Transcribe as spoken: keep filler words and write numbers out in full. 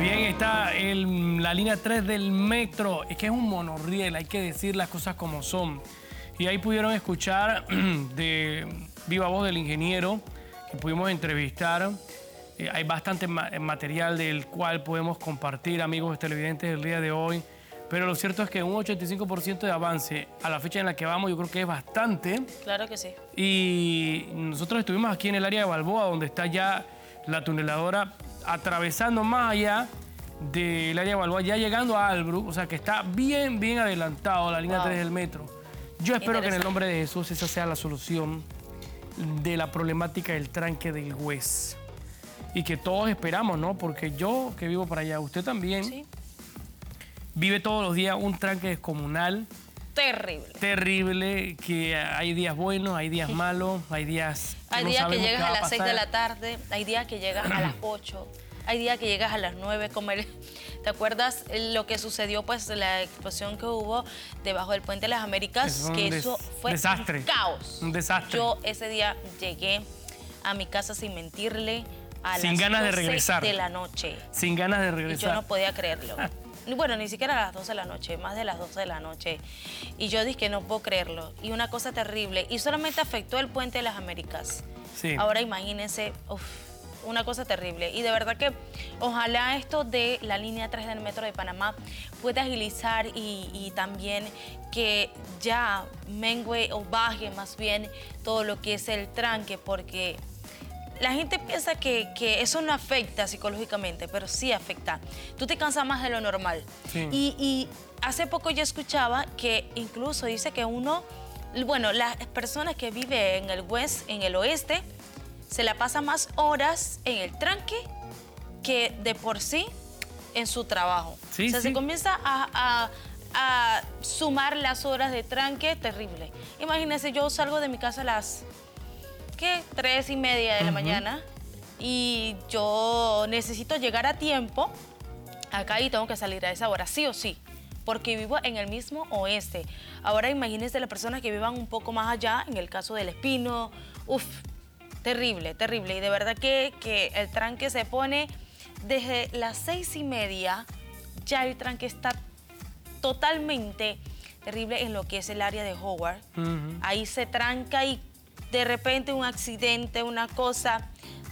Bien, está el, la línea tres del metro. Es que es un monorriel, hay que decir las cosas como son. Y ahí pudieron escuchar de viva voz del ingeniero que pudimos entrevistar. Eh, hay bastante ma material del cual podemos compartir, amigos televidentes, el día de hoy. Pero lo cierto es que un ochenta y cinco por ciento de avance a la fecha en la que vamos, yo creo que es bastante. Claro que sí. Y nosotros estuvimos aquí en el área de Balboa, donde está ya la tuneladora atravesando más allá del área de Balboa, ya llegando a Albrook, o sea que está bien, bien adelantado la línea wow. tres del metro. Yo espero que en el nombre de Jesús esa sea la solución de la problemática del tranque del West. Y que todos esperamos, ¿no? Porque yo que vivo para allá, usted también, sí, vive todos los días un tranque descomunal. Terrible. Terrible, que hay días buenos, hay días malos, hay días que Hay no días que sabemos llegas qué va a a las seis pasar. de la tarde, hay días que llegas a las ocho, hay días que llegas a las nueve, como el, ¿te acuerdas lo que sucedió, pues, la explosión que hubo debajo del Puente de las Américas? Eso que des eso fue desastre. un caos. Un desastre. Yo ese día llegué a mi casa sin mentirle a sin las ganas de doce regresar. de la noche. Sin ganas de regresar. Y yo no podía creerlo. Bueno, ni siquiera a las doce de la noche, más de las doce de la noche. Y yo dije que no puedo creerlo. Y una cosa terrible. Y solamente afectó el Puente de las Américas. Sí. Ahora imagínense, uf, una cosa terrible. Y de verdad que ojalá esto de la línea tres del Metro de Panamá pueda agilizar y, y también que ya mengue o baje más bien todo lo que es el tranque, porque la gente piensa que, que eso no afecta psicológicamente, pero sí afecta. Tú te cansas más de lo normal. Sí. Y, y hace poco yo escuchaba que incluso dice que uno, bueno, las personas que viven en el West, en el oeste, se la pasa más horas en el tranque que de por sí en su trabajo. Sí, o sea, sí. se comienza a, a, a sumar las horas de tranque, terrible. Imagínense, yo salgo de mi casa a las ¿qué? tres y media de la uh-huh. mañana y yo necesito llegar a tiempo acá y tengo que salir a esa hora, sí o sí, porque vivo en el mismo oeste. Ahora imagínense las personas que vivan un poco más allá, en el caso del Espino, uff, terrible, terrible. Y de verdad que, que el tranque se pone desde las seis y media, ya el tranque está totalmente terrible en lo que es el área de Howard. Uh-huh. Ahí se tranca y de repente un accidente, una cosa,